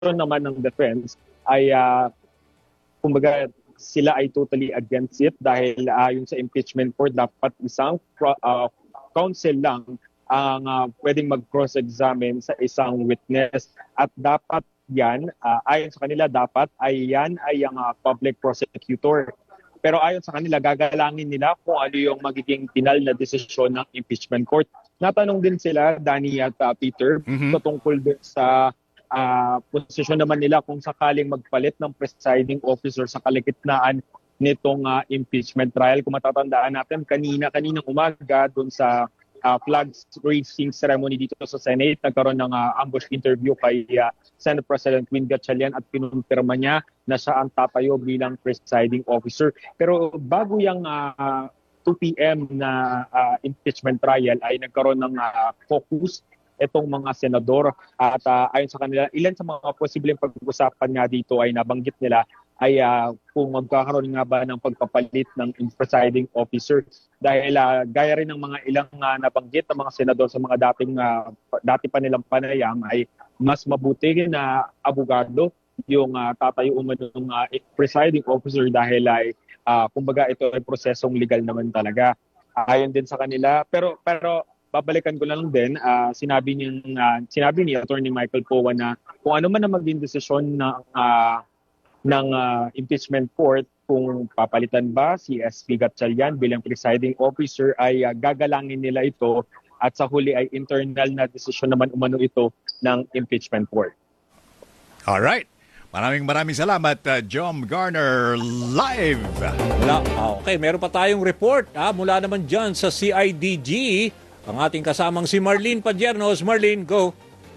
naman ng defense ay kumbaga sila ay totally against it dahil ayon sa impeachment court dapat isang counsel lang ang pwedeng mag-cross-examine sa isang witness at dapat yan, ayon sa kanila dapat ay yan ay ang public prosecutor. Pero ayon sa kanila, gagalangin nila kung ano yung magiging final na desisyon ng impeachment court. Natanong din sila, Danny at Peter, tungkol din sa posisyon naman nila kung sakaling magpalit ng presiding officer sa kalagitnaan nitong impeachment trial. Kung matatandaan natin, kaninang umaga doon sa flag raising ceremony dito sa Senate, nagkaroon ng ambush interview kay Senate President Win Gatchalian at kinumpirma niya na siya ang tatayo bilang presiding officer. Pero bago yung 2 p.m. na impeachment trial ay nagkaroon ng focus itong mga senador at ayon sa kanila, ilan sa mga posibleng pag-usapan nga dito ay nabanggit nila ay kung magkakaroon nga ba ng pagpapalit ng presiding officer. Dahil gaya rin ng mga ilang nabanggit ng mga senador sa mga dati pa nilang panayam ay mas mabuti na abogado yung tatayo ng presiding officer dahil ay kumbaga ito ay prosesong legal naman talaga. Ayon din sa kanila. Pero babalikan ko lang din, sinabi ni Attorney Michael Powa na kung ano man ang maging desisyon ng impeachment court kung papalitan ba si SP Gatchalian bilang presiding officer ay gagalangin nila ito at sa huli ay internal na desisyon naman umano ito ng impeachment court. Alright. Maraming salamat, Jom Garner, live. Okay, meron pa tayong report mula naman dyan sa CIDG. Ang ating kasamang si Marlene Padiernos. Marlene, go.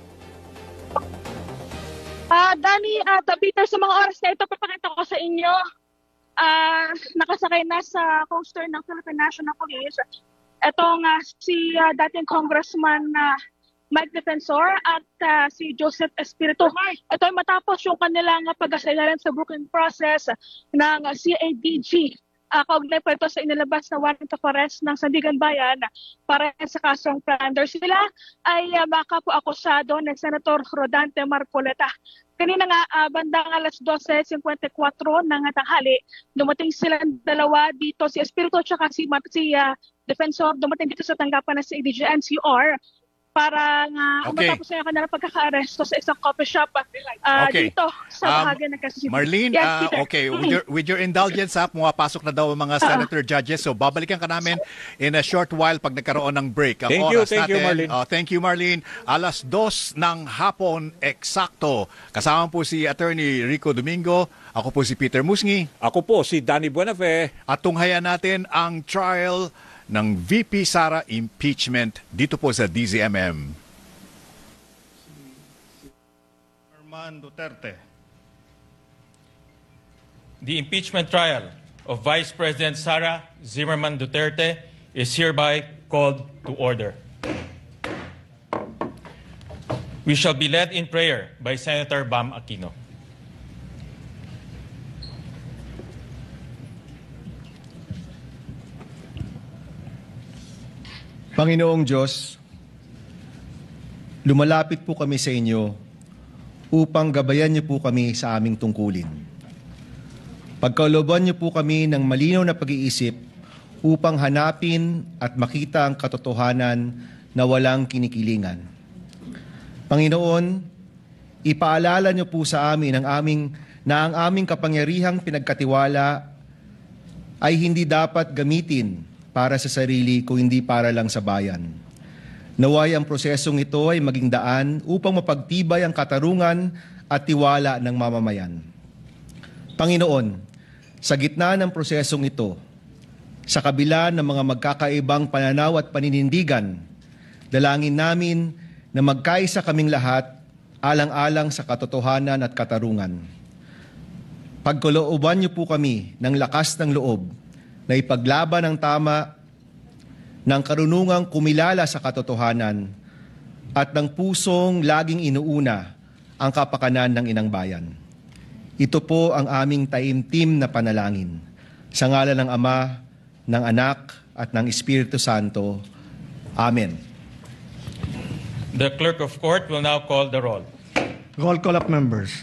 Danny at Peter, sa mga oras na ito, papakita ko sa inyo, nakasakay na sa coaster ng Philippine National Police. Itong si dating Congressman Mike Defensor at si Joseph Espiritu. Ito ay matapos yung kanilang pag-asailaran sa booking process ng CIDG. Kaugnay pa ito sa inilabas na warrant of arrest ng Sandigan Bayan para sa kasong plunder. Sila ay makapo-akusado ng Senator Rodante Marcoleta. Kanina nga, bandang alas 12:54 ng tanghali, dumating silang dalawa dito, si Espiritu at si Defensor, dumating dito sa tanggapan ng CIDG NCR para matapos na yung kanilang pagkaka-aresto sa isang coffee shop dito sa bahagi ng Quezon City. Marlene, yes, with your indulgence, pumapasok na daw ang mga senator judges. So babalikan ka namin in a short while pag nagkaroon ng break. Ang thank you, Marlene. Thank you, Marlene. Alas 2 ng hapon, eksakto. Kasama po si Attorney Rico Domingo. Ako po si Peter Musngi. Ako po si Danny Buenafe. At tunghayan natin ang trial ng VP Sara impeachment dito po sa DZMM. Armando Duterte. The impeachment trial of Vice President Sara Zimmerman Duterte is hereby called to order. We shall be led in prayer by Senator Bam Aquino. Panginoong Diyos, lumalapit po kami sa inyo upang gabayan niyo po kami sa aming tungkulin. Pagkalooban niyo po kami ng malinaw na pag-iisip upang hanapin at makita ang katotohanan na walang kinikilingan. Panginoon, ipaalala niyo po sa amin ang aming kapangyarihang pinagkatiwala ay hindi dapat gamitin para sa sarili kung hindi para lang sa bayan. Naway ang prosesong ito ay maging daan upang mapagtibay ang katarungan at tiwala ng mamamayan. Panginoon, sa gitna ng prosesong ito, sa kabila ng mga magkakaibang pananaw at paninindigan, dalangin namin na magkaisa kaming lahat alang-alang sa katotohanan at katarungan. Pagkalooban niyo po kami ng lakas ng loob na ipaglaban ang tama ng karunungang kumilala sa katotohanan at ng pusong laging inuuna ang kapakanan ng inang bayan. Ito po ang aming taimtim na panalangin. Sa ngalan ng Ama, ng Anak, at ng Espiritu Santo. Amen. The Clerk of Court will now call the roll. Roll call of members.